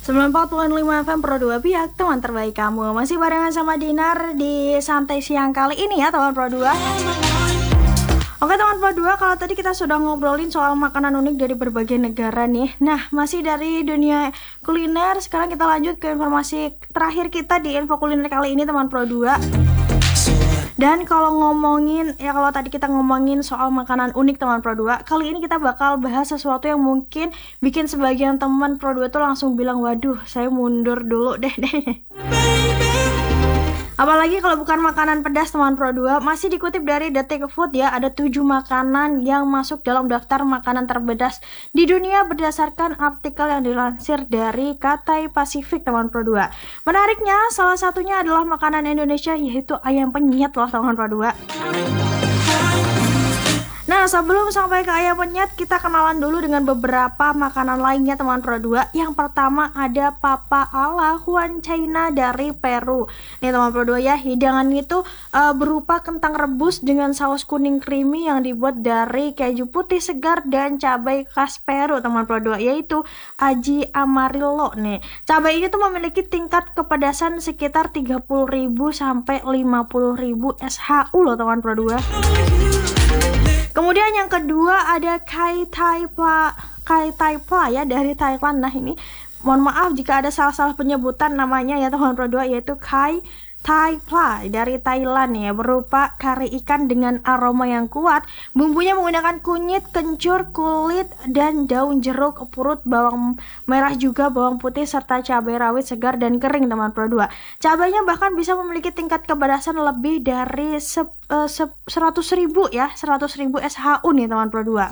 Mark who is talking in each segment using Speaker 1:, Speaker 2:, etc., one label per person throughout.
Speaker 1: 94.5 FM Pro 2 Pihak, teman terbaik kamu. Masih barengan sama Dinar di santai siang kali ini ya teman Pro 2. Oke teman Pro 2, kalau tadi kita sudah ngobrolin soal makanan unik dari berbagai negara nih. Nah, masih dari dunia kuliner, sekarang kita lanjut ke informasi terakhir kita di info kuliner kali ini teman Pro 2. Dan kalau tadi kita ngomongin soal makanan unik teman Pro 2, kali ini kita bakal bahas sesuatu yang mungkin bikin sebagian teman Pro 2 tuh langsung bilang, waduh, saya mundur dulu deh. Apalagi kalau bukan makanan pedas teman Pro 2. Masih dikutip dari Detik Food ya, ada 7 makanan yang masuk dalam daftar makanan terpedas di dunia berdasarkan artikel yang dilansir dari Cathay Pacific teman Pro 2. Menariknya, salah satunya adalah makanan Indonesia, yaitu ayam penyet loh teman Pro 2. Nah, sebelum sampai ke ayam penyet, kita kenalan dulu dengan beberapa makanan lainnya teman Pro 2. Yang pertama ada papa ala Huan China dari Peru. Nih teman Pro 2 ya, hidangan itu berupa kentang rebus dengan saus kuning creamy yang dibuat dari keju putih segar dan cabai khas Peru teman Pro 2, yaitu Aji Amarillo nih. Cabai ini tuh memiliki tingkat kepedasan sekitar 30.000 sampai 50.000 SHU loh teman Pro 2. Kemudian yang kedua ada Kai Tai Pla ya dari Thailand. Nah ini mohon maaf jika ada salah-salah penyebutan namanya ya teman Pro 2, yaitu Kai Tai Pla dari Thailand ya, berupa kari ikan dengan aroma yang kuat. Bumbunya menggunakan kunyit, kencur, kulit, dan daun jeruk purut, bawang merah juga bawang putih, serta cabai rawit segar dan kering teman Pro 2. Cabainya bahkan bisa memiliki tingkat kepedasan lebih dari 100.000 ya, 100.000 SHU nih teman Pro 2.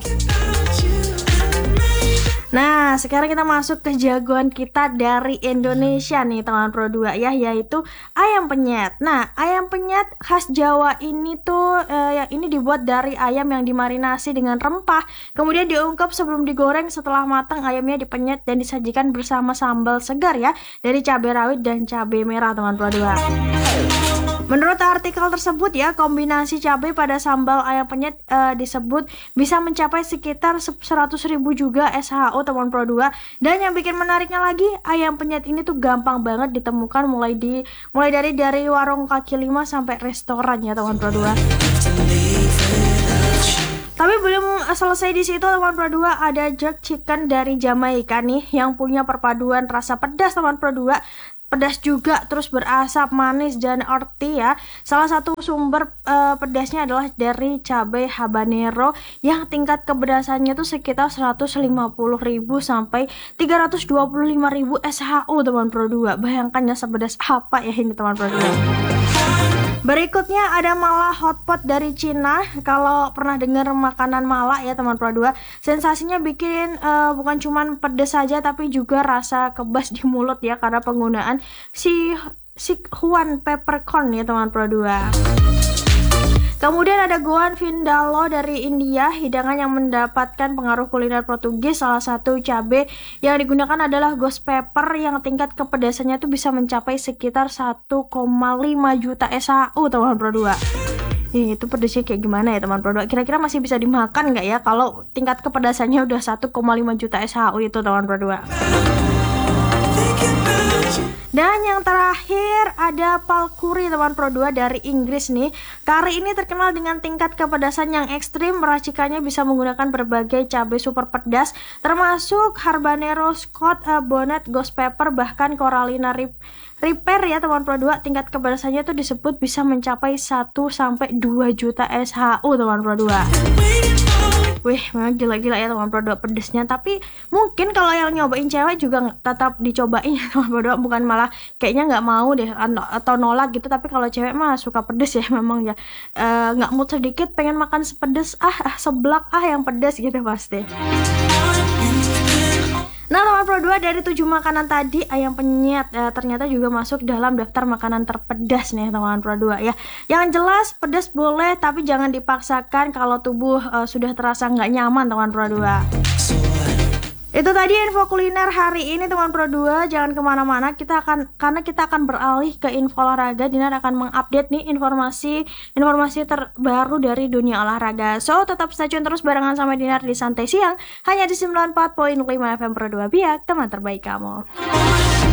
Speaker 1: Nah, sekarang kita masuk ke jagoan kita dari Indonesia nih teman Pro 2 ya, yaitu ayam penyet. Nah, ayam penyet khas Jawa ini tuh yang ini dibuat dari ayam yang dimarinasi dengan rempah, kemudian diungkep sebelum digoreng. Setelah matang, ayamnya dipenyet dan disajikan bersama sambal segar ya, dari cabai rawit dan cabai merah teman Pro 2. Menurut artikel tersebut ya, kombinasi cabai pada sambal ayam penyet disebut bisa mencapai sekitar 100.000 juga SHU teman Pro 2. Dan yang bikin menariknya lagi, ayam penyet ini tuh gampang banget ditemukan mulai dari warung kaki lima sampai restoran ya teman Pro 2. Tapi belum selesai di situ teman Pro 2, ada jerk chicken dari Jamaika nih yang punya perpaduan rasa pedas teman Pro 2. Pedas juga, terus berasap, manis, dan earthy ya. Salah satu sumber pedasnya adalah dari cabai habanero yang tingkat kepedasannya tuh sekitar 150.000 sampai 325.000 SHU teman Pro 2. Bayangkan ya sepedas apa ya ini teman Pro 2. Berikutnya ada mala hotpot dari Cina. Kalau pernah dengar makanan mala ya teman Pro 2, sensasinya bikin bukan cuman pedas saja tapi juga rasa kebas di mulut ya, karena penggunaan si Sichuan peppercorn ya teman Pro 2. Kemudian ada Goan Vindaloo dari India, hidangan yang mendapatkan pengaruh kuliner Portugis. Salah satu cabai yang digunakan adalah ghost pepper yang tingkat kepedasannya tuh bisa mencapai sekitar 1,5 juta SHU teman Pro 2. Itu pedasnya kayak gimana ya teman Pro 2? Kira-kira masih bisa dimakan nggak ya kalau tingkat kepedasannya udah 1,5 juta SHU itu teman Pro 2? Dan yang terakhir ada palkuri teman Pro 2 dari Inggris nih. Kari ini terkenal dengan tingkat kepedasan yang ekstrim. Meracikannya bisa menggunakan berbagai cabai super pedas, termasuk habanero, scotch bonnet, ghost pepper, bahkan Corallina Reaper ya teman Pro 2. Tingkat kepedasannya tuh disebut bisa mencapai 1 sampai 2 juta SHU teman Pro 2. Wih, memang gila-gila ya teman Pro 2 pedesnya. Tapi mungkin kalau yang nyobain cewek juga tetap dicobain ya teman Pro 2. Bukan malah kayaknya nggak mau deh atau nolak gitu. Tapi kalau cewek mah suka pedes ya memang ya. Nggak mood sedikit pengen makan sepedes seblak yang pedes gitu pasti. Nah teman Pro 2, dari 7 makanan tadi, ayam penyet ternyata juga masuk dalam daftar makanan terpedas nih teman Pro 2 ya. Yang jelas pedas boleh, tapi jangan dipaksakan kalau tubuh sudah terasa nggak nyaman teman Pro 2. Itu tadi info kuliner hari ini teman Pro 2. Jangan kemana-mana, karena kita akan beralih ke info olahraga. Dinar akan mengupdate nih informasi terbaru dari dunia olahraga. So tetap stay tune terus barengan sama Dinar di Santai Siang hanya di 94.5 FM Pro 2 Biak, teman terbaik kamu.